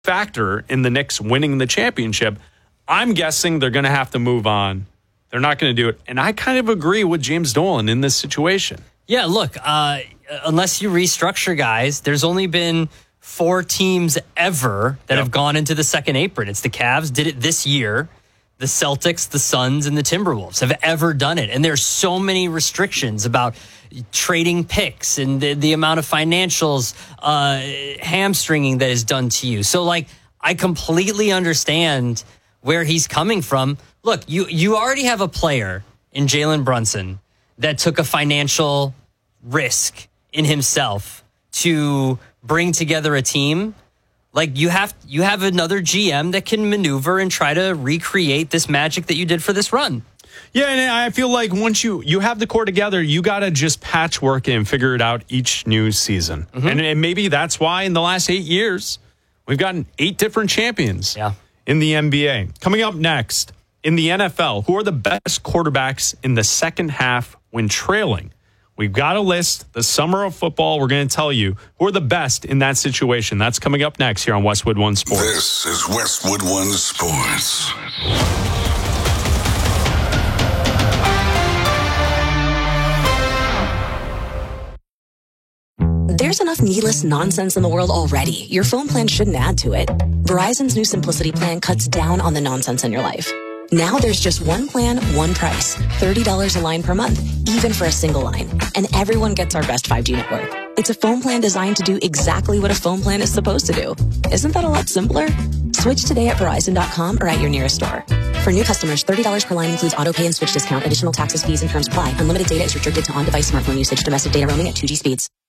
factor in the Knicks winning the championship. I'm guessing they're going to have to move on. They're not going to do it. And I kind of agree with James Dolan in this situation. Yeah, look, unless you restructure guys, there's only been 4 teams ever that have gone into the second apron. It's the Cavs did it this year. The Celtics, the Suns, and the Timberwolves have ever done it. And there's so many restrictions about trading picks and the amount of financials hamstringing that is done to you. So, I completely understand where he's coming from. Look, you already have a player in Jalen Brunson that took a financial risk in himself to bring together a team. You have another GM that can maneuver and try to recreate this magic that you did for this run. Yeah, and I feel like once you have the core together, you got to just patchwork it and figure it out each new season. Mm-hmm. And maybe that's why in the last 8 years, we've gotten 8 different champions in the NBA. Coming up next, in the NFL, who are the best quarterbacks in the second half when trailing? We've got a list, the summer of football. We're going to tell you who are the best in that situation. That's coming up next here on Westwood One Sports. This is Westwood One Sports. There's enough needless nonsense in the world already. Your phone plan shouldn't add to it. Verizon's new Simplicity plan cuts down on the nonsense in your life. Now there's just one plan, one price. $30 a line per month, even for a single line. And everyone gets our best 5G network. It's a phone plan designed to do exactly what a phone plan is supposed to do. Isn't that a lot simpler? Switch today at Verizon.com or at your nearest store. For new customers, $30 per line includes auto pay and switch discount. Additional taxes, fees, and terms apply. Unlimited data is restricted to on-device smartphone usage. Domestic data roaming at 2G speeds.